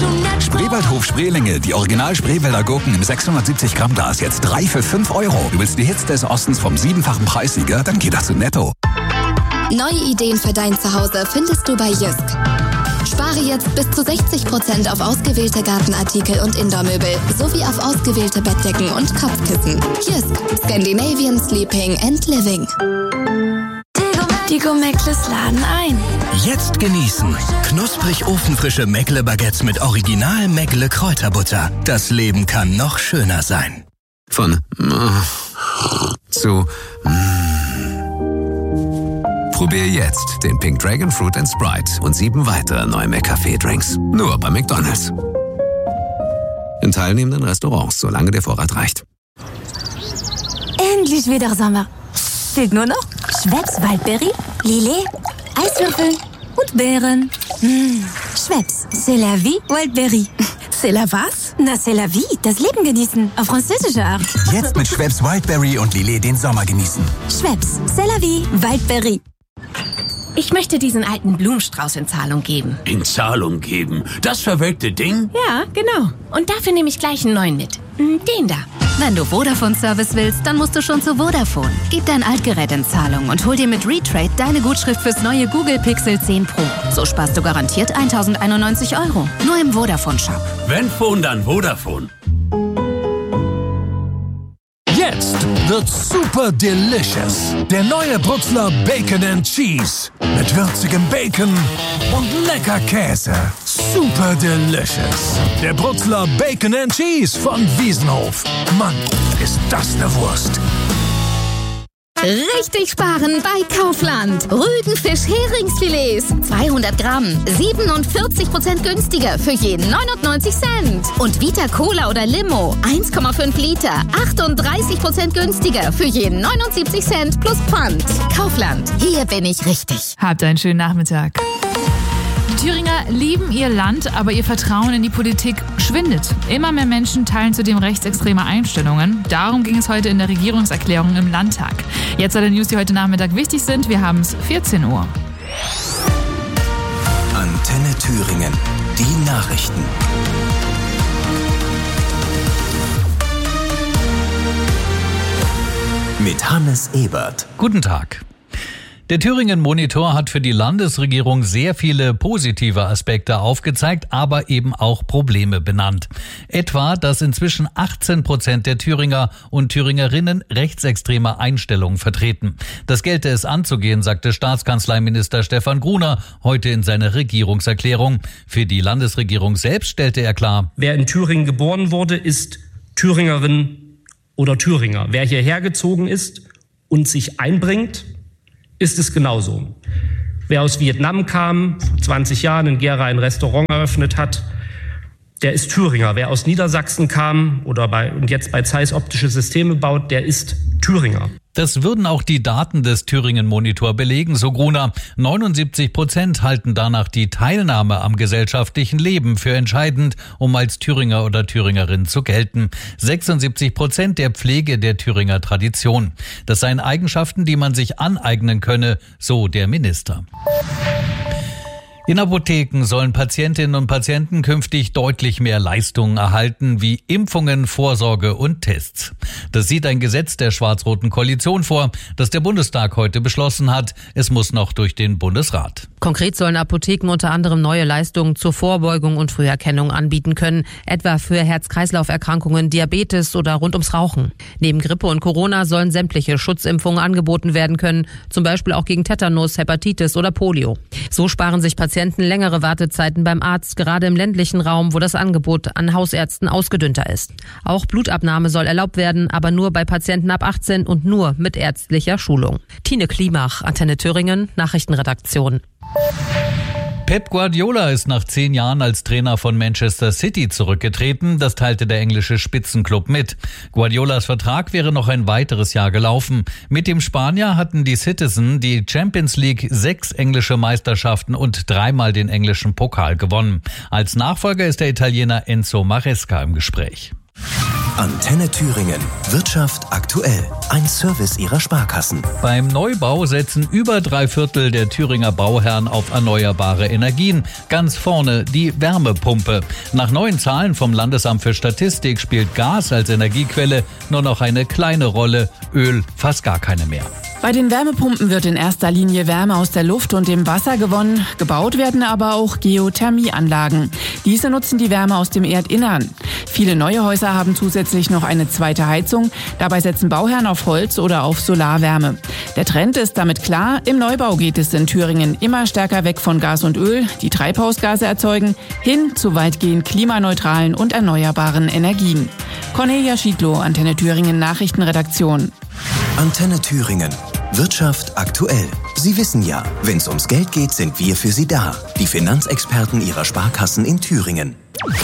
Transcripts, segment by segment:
Spreewaldhof Spreelinge, die Original Spreewälder Gurken im 670 Gramm Glas, jetzt 3 für 5 Euro. Du willst die Hits des Ostens vom 7-fachen Preissieger? Dann geht das zu Netto. Neue Ideen für dein Zuhause findest du bei Jysk. Spare jetzt bis zu 60% auf ausgewählte Gartenartikel und Indoormöbel sowie auf ausgewählte Bettdecken und Kopfkissen. Jysk, Scandinavian Sleeping and Living. Die Go-Meckles laden ein. Jetzt genießen. Knusprig ofenfrische Meckle-Baguettes mit Original Meckle-Kräuterbutter. Das Leben kann noch schöner sein. Von zu Probier jetzt den Pink Dragon Fruit and Sprite und 7 weitere neue McCafé-Drinks. Nur bei McDonald's. In teilnehmenden Restaurants, solange der Vorrat reicht. Endlich wieder Sommer. Fehlt nur noch Schweppes Waldberry, Lillet, Eiswürfel und Beeren. Schweppes, c'est la vie, Waldberry. C'est la was? Na, c'est la vie, das Leben genießen, auf französische Art. Jetzt mit Schweppes Wildberry und Lillet den Sommer genießen. Schweppes, c'est la vie, Waldberry. Ich möchte diesen alten Blumenstrauß in Zahlung geben. In Zahlung geben? Das verwelkte Ding? Ja, genau. Und dafür nehme ich gleich einen neuen mit. Den da. Wenn du Vodafone-Service willst, dann musst du schon zu Vodafone. Gib dein Altgerät in Zahlung und hol dir mit Retrade deine Gutschrift fürs neue Google Pixel 10 Pro. So sparst du garantiert 1.091 €. Nur im Vodafone-Shop. Wenn Phone, dann Vodafone. Jetzt wird super delicious. Der neue Bruxler Bacon and Cheese. Mit würzigem Bacon und lecker Käse. Super delicious. Der Bruxler Bacon and Cheese von Wiesenhof. Mann, ist das eine Wurst. Richtig sparen bei Kaufland. Rüdenfisch Heringsfilets. 200 Gramm. 47% günstiger für jeden 99 Cent. Und Vita Cola oder Limo. 1,5 Liter. 38% günstiger für jeden 79 Cent plus Pfand. Kaufland. Hier bin ich richtig. Habt einen schönen Nachmittag. Die Thüringer lieben ihr Land, aber ihr Vertrauen in die Politik schwindet. Immer mehr Menschen teilen zudem rechtsextreme Einstellungen. Darum ging es heute in der Regierungserklärung im Landtag. Jetzt alle News, die heute Nachmittag wichtig sind. Wir haben es 14 Uhr. Antenne Thüringen. Die Nachrichten. Mit Hannes Ebert. Guten Tag. Der Thüringen Monitor hat für die Landesregierung sehr viele positive Aspekte aufgezeigt, aber eben auch Probleme benannt. Etwa, dass inzwischen 18% der Thüringer und Thüringerinnen rechtsextreme Einstellungen vertreten. Das gelte es anzugehen, sagte Staatskanzleiminister Stefan Gruner heute in seiner Regierungserklärung. Für die Landesregierung selbst stellte er klar: Wer in Thüringen geboren wurde, ist Thüringerin oder Thüringer. Wer hierher gezogen ist und sich einbringt, ist es genauso. Wer aus Vietnam kam, vor 20 Jahren in Gera ein Restaurant eröffnet hat, der ist Thüringer. Wer aus Niedersachsen kam und jetzt bei Zeiss optische Systeme baut, der ist Thüringer. Das würden auch die Daten des Thüringen Monitor belegen, so Gruner. 79% halten danach die Teilnahme am gesellschaftlichen Leben für entscheidend, um als Thüringer oder Thüringerin zu gelten. 76% der Pflege der Thüringer Tradition. Das seien Eigenschaften, die man sich aneignen könne, so der Minister. In Apotheken sollen Patientinnen und Patienten künftig deutlich mehr Leistungen erhalten, wie Impfungen, Vorsorge und Tests. Das sieht ein Gesetz der schwarz-roten Koalition vor, das der Bundestag heute beschlossen hat. Es muss noch durch den Bundesrat. Konkret sollen Apotheken unter anderem neue Leistungen zur Vorbeugung und Früherkennung anbieten können, etwa für Herz-Kreislauf-Erkrankungen, Diabetes oder rund ums Rauchen. Neben Grippe und Corona sollen sämtliche Schutzimpfungen angeboten werden können, zum Beispiel auch gegen Tetanus, Hepatitis oder Polio. So sparen sich Patienten längere Wartezeiten beim Arzt, gerade im ländlichen Raum, wo das Angebot an Hausärzten ausgedünnter ist. Auch Blutabnahme soll erlaubt werden, aber nur bei Patienten ab 18 und nur mit ärztlicher Schulung. Tine Klimach, Antenne Thüringen, Nachrichtenredaktion. Pep Guardiola ist nach 10 Jahren als Trainer von Manchester City zurückgetreten. Das teilte der englische Spitzenclub mit. Guardiolas Vertrag wäre noch ein weiteres Jahr gelaufen. Mit dem Spanier hatten die Citizen die Champions League, 6 englische Meisterschaften und 3-mal den englischen Pokal gewonnen. Als Nachfolger ist der Italiener Enzo Maresca im Gespräch. Antenne Thüringen. Wirtschaft aktuell. Ein Service Ihrer Sparkassen. Beim Neubau setzen über 3/4 der Thüringer Bauherren auf erneuerbare Energien. Ganz vorne die Wärmepumpe. Nach neuen Zahlen vom Landesamt für Statistik spielt Gas als Energiequelle nur noch eine kleine Rolle, Öl fast gar keine mehr. Bei den Wärmepumpen wird in erster Linie Wärme aus der Luft und dem Wasser gewonnen. Gebaut werden aber auch Geothermieanlagen. Diese nutzen die Wärme aus dem Erdinnern. Viele neue Häuser haben zusätzlich noch eine zweite Heizung. Dabei setzen Bauherren auf Holz oder auf Solarwärme. Der Trend ist damit klar. Im Neubau geht es in Thüringen immer stärker weg von Gas und Öl, die Treibhausgase erzeugen, hin zu weitgehend klimaneutralen und erneuerbaren Energien. Cornelia Schiedlow, Antenne Thüringen Nachrichtenredaktion. Antenne Thüringen. Wirtschaft aktuell. Sie wissen ja, wenn es ums Geld geht, sind wir für Sie da. Die Finanzexperten Ihrer Sparkassen in Thüringen.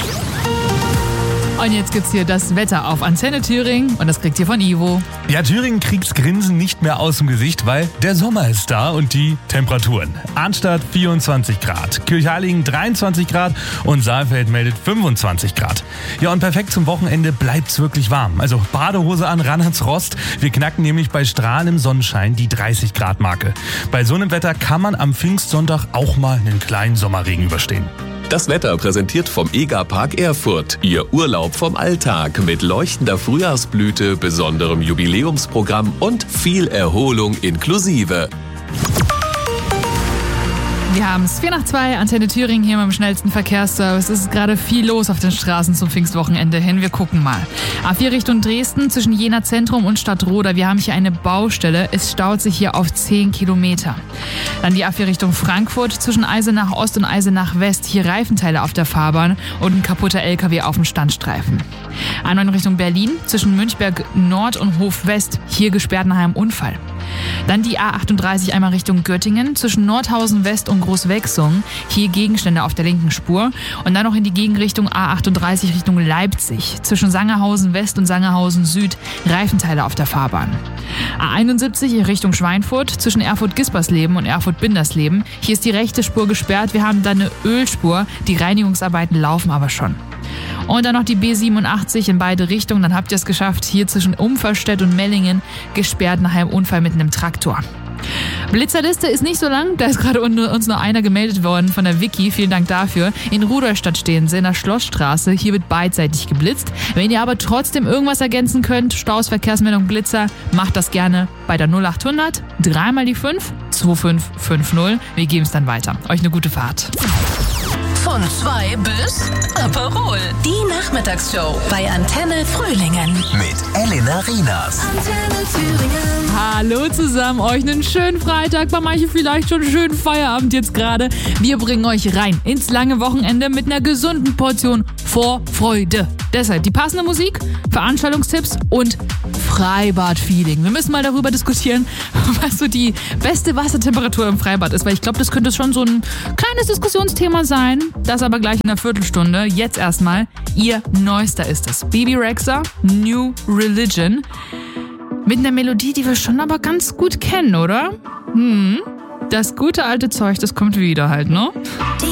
Und jetzt gibt's hier das Wetter auf Antenne Thüringen und das kriegt ihr von Ivo. Ja, Thüringen kriegt's Grinsen nicht mehr aus dem Gesicht, weil der Sommer ist da und die Temperaturen. Arnstadt 24 Grad, Kirchheiligen 23 Grad und Saalfeld meldet 25 Grad. Ja, und perfekt zum Wochenende bleibt's wirklich warm. Also Badehose an, ran ans Rost. Wir knacken nämlich bei strahlendem Sonnenschein die 30 Grad Marke. Bei so einem Wetter kann man am Pfingstsonntag auch mal einen kleinen Sommerregen überstehen. Das Wetter präsentiert vom EGA-Park Erfurt. Ihr Urlaub vom Alltag mit leuchtender Frühjahrsblüte, besonderem Jubiläumsprogramm und viel Erholung inklusive. Wir haben es 1:04, Antenne Thüringen hier mit dem schnellsten Verkehrsservice. Es ist gerade viel los auf den Straßen zum Pfingstwochenende hin. Wir gucken mal. A4 Richtung Dresden zwischen Jena Zentrum und Stadtroda. Wir haben hier eine Baustelle. Es staut sich hier auf 10 Kilometer. Dann die A4 Richtung Frankfurt zwischen Eisenach Ost und Eisenach West. Hier Reifenteile auf der Fahrbahn und ein kaputter LKW auf dem Standstreifen. A9 Richtung Berlin zwischen Münchberg Nord und Hof West. Hier gesperrt nach einem Unfall. Dann die A38 einmal Richtung Göttingen zwischen Nordhausen West und Großwechsung. Hier Gegenstände auf der linken Spur. Und dann noch in die Gegenrichtung A38 Richtung Leipzig zwischen Sangerhausen West und Sangerhausen Süd. Reifenteile auf der Fahrbahn. A71 Richtung Schweinfurt zwischen Erfurt-Gispersleben und Erfurt-Bindersleben. Hier ist die rechte Spur gesperrt. Wir haben da eine Ölspur. Die Reinigungsarbeiten laufen aber schon. Und dann noch die B87 in beide Richtungen. Dann habt ihr es geschafft. Hier zwischen Umferstedt und Mellingen gesperrt nach einem Unfall mit einem Traktor. Blitzerliste ist nicht so lang. Da ist gerade uns nur einer gemeldet worden von der Wiki. Vielen Dank dafür. In Rudolstadt stehen sie in der Schlossstraße. Hier wird beidseitig geblitzt. Wenn ihr aber trotzdem irgendwas ergänzen könnt, Staus, Verkehrsmeldung, Blitzer, macht das gerne bei der 0800 3 mal die 5 2550. Wir geben es dann weiter. Euch eine gute Fahrt. Von 2 bis Aperol. Die Nachmittagsshow bei Antenne Frühlingen. Mit Elena Rienas. Antenne Thüringen. Hallo zusammen, euch einen schönen Freitag, bei manchen vielleicht schon einen schönen Feierabend jetzt gerade. Wir bringen euch rein ins lange Wochenende mit einer gesunden Portion Vorfreude. Deshalb die passende Musik, Veranstaltungstipps und Freibad-Feeling. Wir müssen mal darüber diskutieren, was so die beste Wassertemperatur im Freibad ist, weil ich glaube, das könnte schon so ein kleines Diskussionsthema sein. Das aber gleich in einer Viertelstunde. Jetzt erstmal, ihr Neuester ist es. Bebe Rexha, New Religion. Mit einer Melodie, die wir schon aber ganz gut kennen, oder? Das gute alte Zeug, das kommt wieder halt, ne?